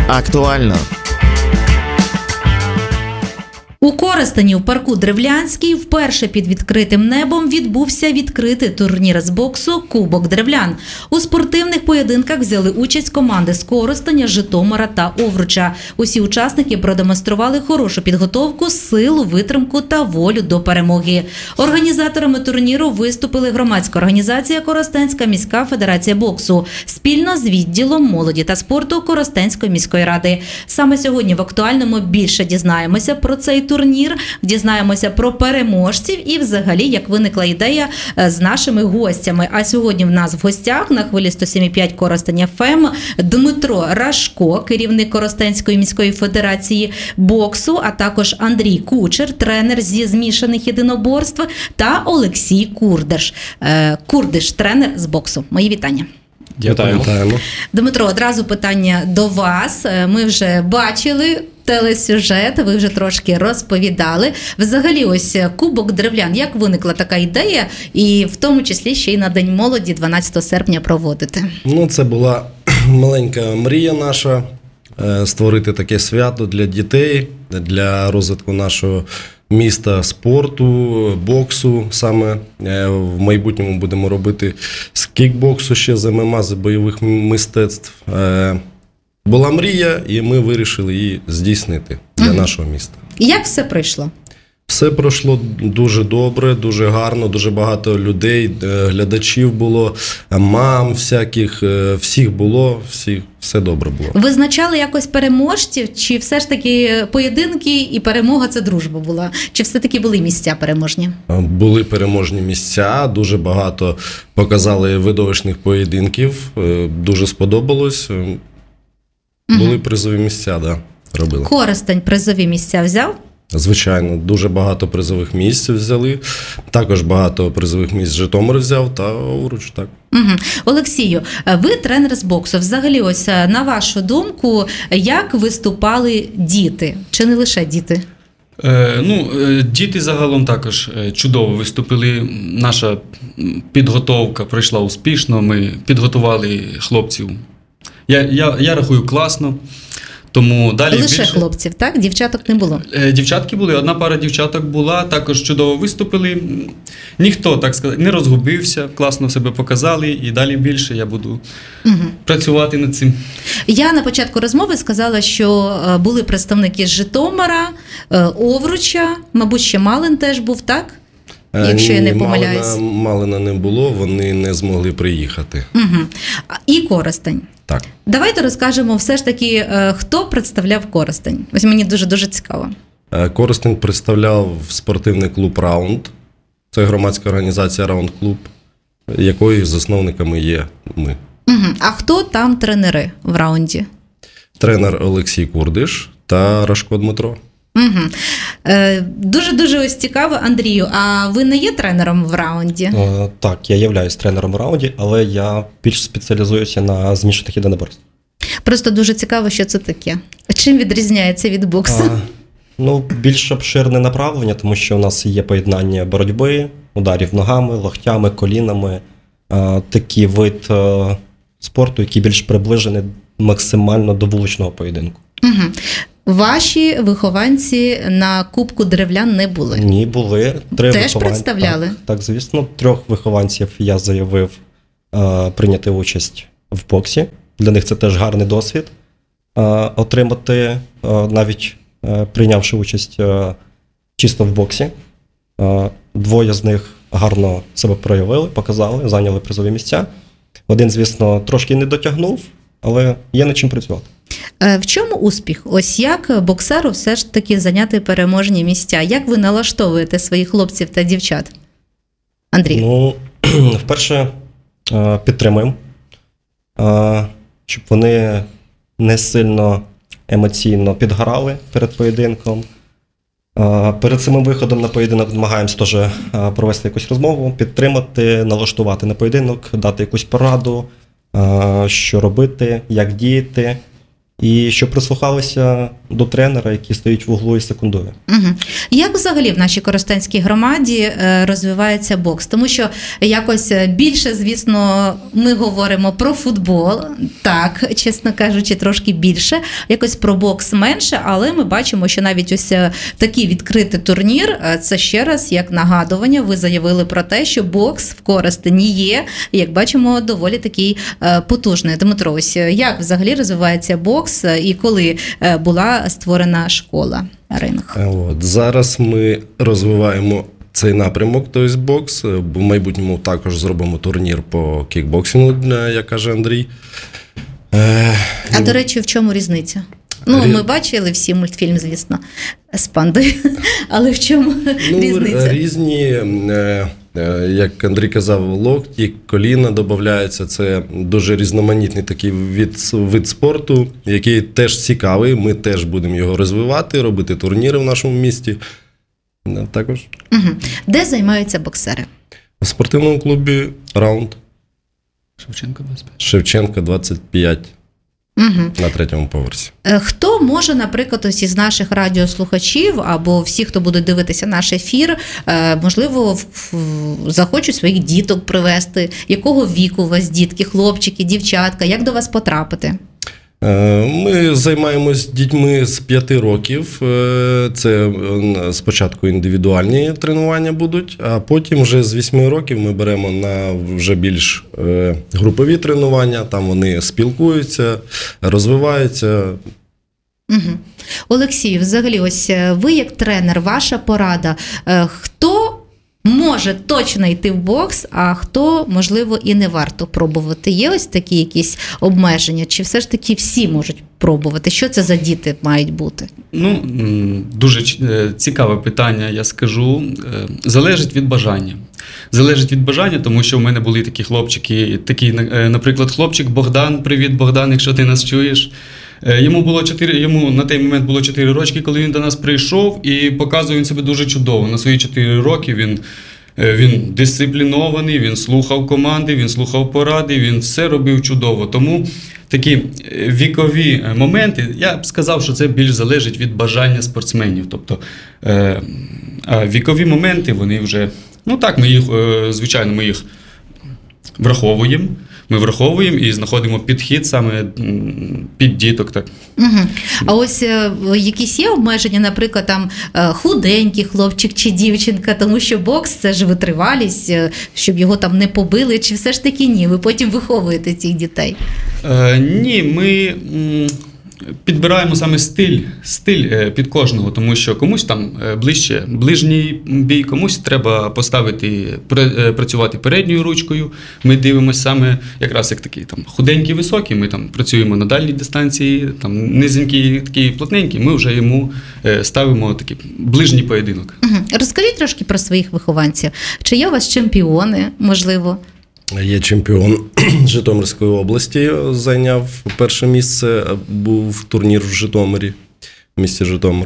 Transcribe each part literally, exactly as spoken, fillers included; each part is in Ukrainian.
Актуально. У Коростені в парку Древлянський вперше під відкритим небом відбувся відкритий турнір з боксу «Кубок Древлян». У спортивних поєдинках взяли участь команди з Коростеня, Житомира та Овруча. Усі учасники продемонстрували хорошу підготовку, силу, витримку та волю до перемоги. Організаторами турніру виступили громадська організація «Коростенська міська федерація боксу» спільно з відділом молоді та спорту Коростенської міської ради. Саме сьогодні в «Актуальному» більше дізнаємося про цей турнір. Турнір, дізнаємося про переможців і взагалі, як виникла ідея з нашими гостями. А сьогодні в нас в гостях на хвилі сто сім і п'ять Коростень еф ем Дмитро Рашко, керівник Коростенської міської федерації боксу, а також Андрій Кучер, тренер зі змішаних єдиноборств, та Олексій Курдиш, Курдиш, тренер з боксу. Мої вітання. Вітаємо. Дмитро, одразу питання до вас. Ми вже бачили телесюжет, ви вже трошки розповідали. Взагалі, ось Кубок Древлян, як виникла така ідея, і в тому числі ще й на День молоді дванадцятого серпня проводити? Ну, це була маленька мрія наша, створити таке свято для дітей, для розвитку нашого міста, спорту, боксу. Саме в майбутньому будемо робити з кікбоксу, ще з ем ем а, з бойових мистецтв. Була мрія, і ми вирішили її здійснити для угу. нашого міста. Як все пройшло? Все пройшло дуже добре, дуже гарно, дуже багато людей, глядачів було, мам всяких, всіх було, всіх, все добре було. Визначали якось переможців, чи все ж таки поєдинки і перемога – це дружба була? Чи все-таки були місця переможні? Були переможні місця, дуже багато показали видовищних поєдинків, дуже сподобалось. Були угу. призові місця, да, робили. Коростень призові місця взяв? Звичайно, дуже багато призових місць взяли. Також багато призових місць Житомир взяв та Овруч, так. Угу. Олексію, ви тренер з боксу. Взагалі, ось на вашу думку, як виступали діти? Чи не лише діти? Е, ну, діти загалом також чудово виступили. Наша підготовка пройшла успішно. Ми підготували хлопців. Я, я, я рахую класно. Тому далі лише більше... хлопців, так? Дівчаток не було? Дівчатки були, одна пара дівчаток була, також чудово виступили. Ніхто, так сказати, не розгубився, класно себе показали, і далі більше я буду угу. працювати над цим. Я на початку розмови сказала, що були представники з Житомира, Овруча, мабуть, ще Малин теж був, так? Якщо Ні, я не помиляюсь. Малина, Малина не було, вони не змогли приїхати. Угу. І Коростень. Так. Давайте розкажемо все ж таки, хто представляв Коростень. Ось мені дуже-дуже цікаво. Коростень представляв спортивний клуб «Раунд». Це громадська організація «Раунд Клуб», якої засновниками є ми. Угу. А хто там тренери в «Раунді»? Тренер Олексій Курдиш та Рашко Дмитро. Угу. Е, дуже-дуже ось цікаво, Андрію, а ви не є тренером в «Раунді»? О, так, я являюсь тренером в «Раунді», але я більш спеціалізуюся на змішаних єдиноборств. Просто дуже цікаво, що це таке. Чим відрізняється від боксу? А, ну, більш обширне направлення, тому що у нас є поєднання боротьби, ударів ногами, локтями, колінами. А, такий вид а, спорту, який більш приближений максимально до вуличного поєдинку. Угу. Ваші вихованці на Кубку Древлян не були? Ні, були. Три Теж вихован... представляли? Так, так, звісно. Трьох вихованців я заявив е, прийняти участь в боксі. Для них це теж гарний досвід. Е, отримати, е, навіть е, прийнявши участь е, чисто в боксі. Е, двоє з них гарно себе проявили, показали, зайняли призові місця. Один, звісно, трошки не дотягнув, але є над чим працювати. В чому успіх? Ось як боксеру все ж таки зайняти переможні місця? Як ви налаштовуєте своїх хлопців та дівчат? Андрій? Ну, вперше підтримуємо, щоб вони не сильно емоційно підгорали перед поєдинком. Перед самим виходом на поєдинок намагаємося теж провести якусь розмову, підтримати, налаштувати на поєдинок, дати якусь пораду, що робити, як діяти. І щоб прислухалися до тренера, який стоїть в углу і секундує. Угу. Як взагалі в нашій Коростенській громаді е, розвивається бокс? Тому що якось більше, звісно, ми говоримо про футбол, так, чесно кажучи, трошки більше, якось про бокс менше, але ми бачимо, що навіть ось е, такий відкритий турнір, е, це ще раз як нагадування, ви заявили про те, що бокс в Коростені є, і, як бачимо, доволі такий е, потужний. Дмитро, ось е, як взагалі розвивається бокс е, і коли е, була створена школа, ринг? От. Зараз ми розвиваємо цей напрямок, тобто бокс. В майбутньому також зробимо турнір по кікбоксингу, як каже Андрій. Е, А, до речі, в чому різниця? Ну, Рі- ми бачили всі мультфільм, звісно, з пандою, але в чому ну, різниця? Різні, е, е, як Андрій казав, локті, коліна додаються. Це дуже різноманітний такий від, вид спорту, який теж цікавий. Ми теж будемо його розвивати, робити турніри в нашому місті. Е, Також Угу. Де займаються боксери? в спортивному клубі «Раунд» Шевченко двадцять п'ять. Шевченка двадцять п'ять Угу. на третьому поверсі. Хто може, наприклад, ось із наших радіослухачів або всі, хто буде дивитися наш ефір, е, можливо, в- в- захочуть своїх діток привезти? Якого віку у вас дітки, хлопчики, дівчатка? Як до вас потрапити? Е, Ми займаємось дітьми з п'яти років. Е, Це е, спочатку індивідуальні тренування будуть, а потім вже з вісьми років ми беремо на вже більш е, групові тренування. Там вони спілкуються, розвиваються. Угу. Олексій, взагалі, ось е, ви як тренер, ваша порада. Е, Хто може точно йти в бокс, а хто, можливо, і не варто пробувати? Є ось такі якісь обмеження? Чи все ж таки всі можуть пробувати? Що це за діти мають бути? Ну, м, дуже ч- е, цікаве питання, я скажу. Е, Залежить від бажання. Залежить від бажання, тому що в мене були такі хлопчики, такий, е, наприклад, хлопчик Богдан. Привіт, Богдан, якщо ти нас чуєш. Е, Йому було чотири, йому на той момент було чотири рочки, коли він до нас прийшов, і показує він себе дуже чудово. На свої чотири роки він, е, він дисциплінований, він слухав команди, він слухав поради, він все робив чудово. Тому такі е, вікові моменти, я б сказав, що це більш залежить від бажання спортсменів. Тобто, е, а вікові моменти, вони вже, ну так, ми їх, е, звичайно, ми їх враховуємо. Ми враховуємо і знаходимо підхід саме м, під діток. Так. Угу. А ось е, якісь є обмеження, наприклад, там е, худенький хлопчик чи дівчинка, тому що бокс – це ж витривалість, е, щоб його там не побили, чи все ж таки ні? Ви потім виховуєте цих дітей? Е, ні, ми м, підбираємо саме стиль, стиль е, під кожного, тому що комусь там е, ближче ближній бій, комусь треба поставити, пре- е, працювати передньою ручкою. Ми дивимося саме якраз як такий там худенький, високий, ми там працюємо на дальній дистанції, там низенький, такий плотненький, ми вже йому е, ставимо такий ближній поєдинок. Угу. Розкажіть трошки про своїх вихованців. Чи є у вас чемпіони, можливо? Є чемпіон Житомирської області, зайняв перше місце, був турнір в Житомирі, в місті Житомир.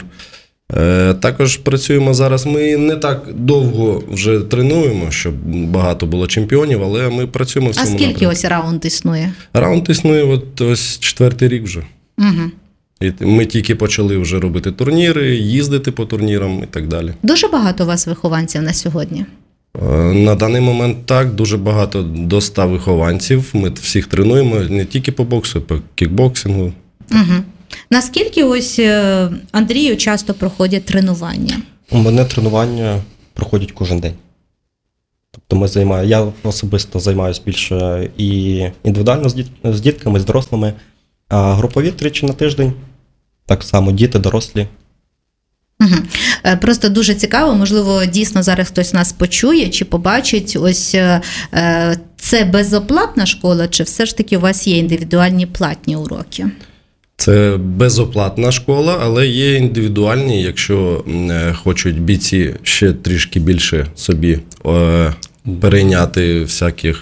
Е, Також працюємо зараз. Ми не так довго вже тренуємо, щоб багато було чемпіонів, але ми працюємо в А цьому скільки напрямку. ось раунд існує? Раунд існує от ось четвертий рік вже. Угу. І ми тільки почали вже робити турніри, їздити по турнірам і так далі. Дуже багато у вас вихованців на сьогодні? Е, На даний момент так, дуже багато, до ста вихованців. Ми всіх тренуємо не тільки по боксу, а по кікбоксингу. Угу. Наскільки ось е, Андрію часто проходять тренування? У мене тренування проходять кожен день. Тобто ми займаю, я особисто займаюся більше і індивідуально з, діт, з дітками, з дорослими, а групові тричі на тиждень. Так само діти, дорослі. Угу. Просто дуже цікаво, можливо, дійсно зараз хтось нас почує чи побачить, ось е, це безоплатна школа, чи все ж таки у вас є індивідуальні платні уроки? Це безоплатна школа, але є індивідуальні, якщо е, хочуть бійці ще трішки більше собі е, перейняти всяких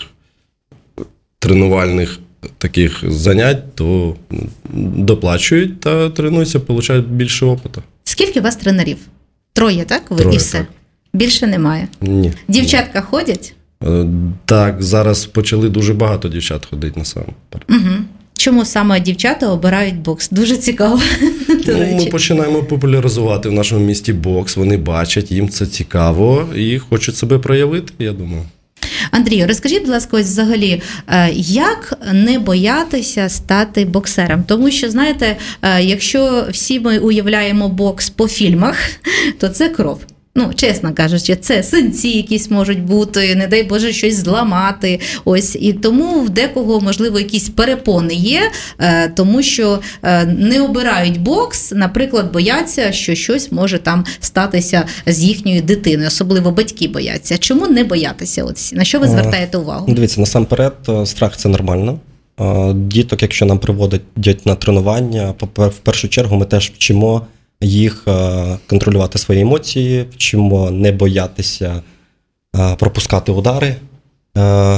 тренувальних таких занять, то доплачують та тренуються, отримують більше опиту. Скільки у вас тренерів? Троє, так? Ви Троє, і все? так. Більше немає? Ні. Дівчатка ходять? Е, Так, зараз почали дуже багато дівчат ходити насамперед. Угу. Чому саме дівчата обирають бокс? Дуже цікаво. до Ну, ми речі. починаємо популяризувати в нашому місті бокс. Вони бачать, їм це цікаво і хочуть себе проявити, я думаю. Андрію, розкажіть, будь ласка, ось взагалі, е, як не боятися стати боксером? Тому що, знаєте, е, якщо всі ми уявляємо бокс по фільмах, то це кров. Ну, чесно кажучи, це синці якісь можуть бути, не дай Боже, щось зламати. Ось, і тому в декого, можливо, якісь перепони є, е, тому що е, не обирають бокс, наприклад, бояться, що щось може там статися з їхньою дитиною, особливо батьки бояться. Чому не боятися? От, на що ви Е, звертаєте увагу? Ну, дивіться, насамперед, е, страх це нормально. Е, Діток, якщо нам приводять на тренування, попе- в першу чергу ми теж вчимо їх е, контролювати свої емоції, вчимо не боятися е, пропускати удари е,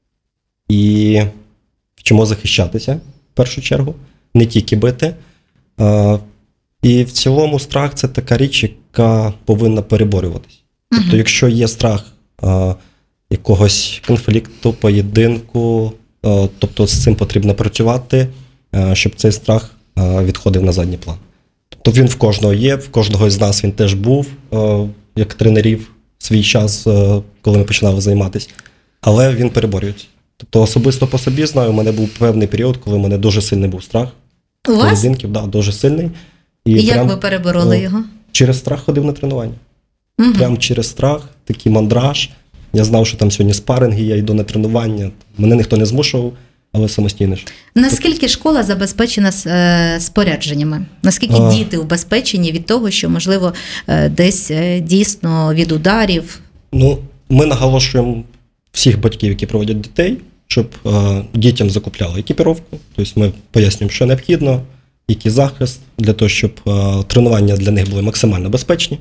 і вчимо захищатися в першу чергу, не тільки бити. Е, І в цілому страх це така річ, яка повинна переборюватись. Тобто, Мгм. якщо є страх е, якогось конфлікту, поєдинку, е, тобто з цим потрібно працювати, е, щоб цей страх е, відходив на задній план. Тобто він в кожного є, в кожного з нас він теж був, е, як тренерів свій час, е, коли ми починали займатися, але він переборюється. Тобто особисто по собі знаю, у мене був певний період, коли у мене дуже сильний був страх. У вас? Поєдинків, да, дуже сильний. І І як прям, ви перебороли е, його? Через страх ходив на тренування. Мгм. Прям через страх, такий мандраж. Я знав, що там сьогодні спаринги, я йду на тренування. Мене ніхто не змушував, але самостійно ж. Наскільки школа забезпечена е, спорядженнями? Наскільки А. діти убезпечені від того, що, можливо, е, десь е, дійсно від ударів? Ну, ми наголошуємо всіх батьків, які проводять дітей, щоб е, дітям закупляли екіпіровку. Тобто ми пояснюємо, що необхідно, який захист, для того, щоб е, тренування для них були максимально безпечні.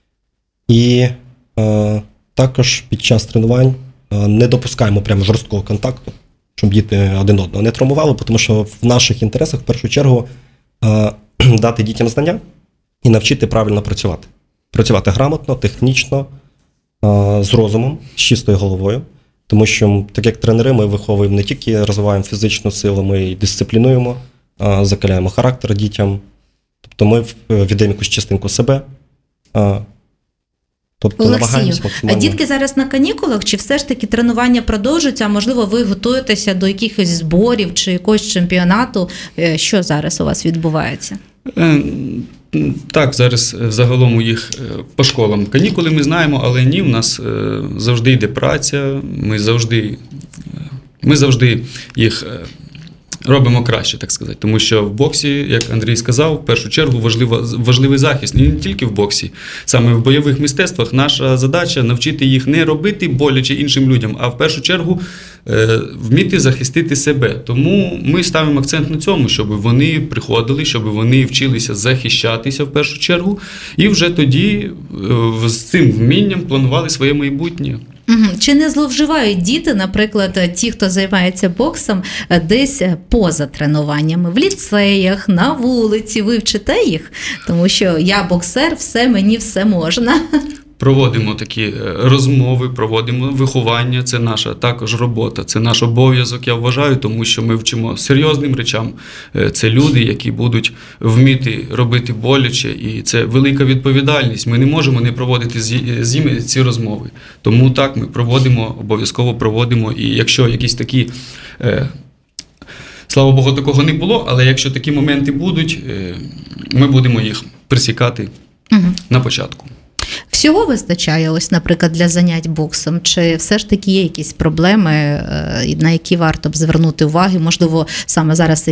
І е, також під час тренувань е, не допускаємо прямо жорсткого контакту, щоб діти один одного не травмували, тому що в наших інтересах в першу чергу е, дати дітям знання і навчити правильно працювати. Працювати грамотно, технічно, е, з розумом, з чистою головою. Тому що, так як тренери, ми виховуємо не тільки розвиваємо фізичну силу, ми і дисциплінуємо, е, закаляємо характер дітям. Тобто ми в- віддаємо якусь частинку себе. е, Тобто Олексію, намагаємось а максимально. дітки зараз на канікулах, чи все ж таки тренування продовжуються, а можливо, ви готуєтеся до якихось зборів чи якогось чемпіонату? Е, Що зараз у вас відбувається? Е, Так, зараз е, загалом у їх е, по школам канікули ми знаємо, але ні, в нас е, завжди йде праця, ми завжди, е, ми завжди їх е, робимо краще, так сказати. Тому що в боксі, як Андрій сказав, в першу чергу важлива, важливий захист. І не тільки в боксі. Саме в бойових мистецтвах наша задача навчити їх не робити боляче іншим людям, а в першу чергу е, вміти захистити себе. Тому ми ставимо акцент на цьому, щоб вони приходили, щоб вони вчилися захищатися в першу чергу, і вже тоді е, з цим вмінням планували своє майбутнє. Мгм. Чи не зловживають діти, наприклад, ті, хто займається боксом, е, десь е, поза тренуваннями, в ліцеях, на вулиці? Ви вчите їх? Тому що я боксер, все, мені все можна. Проводимо такі е, розмови, проводимо виховання. Це наша також робота, це наш обов'язок, я вважаю, тому що ми вчимо серйозним речам. Е, Це люди, які будуть вміти робити боляче, і це велика відповідальність. Ми не можемо не проводити з з ними ці розмови. Тому так, ми проводимо, обов'язково проводимо. І якщо якісь такі, е, слава Богу, такого не було, але якщо такі моменти будуть, е, ми будемо їх присікати Мгм. на початку. Всього вистачає, ось, наприклад, для занять боксом? Чи все ж таки є якісь проблеми, е, на які варто б звернути увагу? Можливо, саме зараз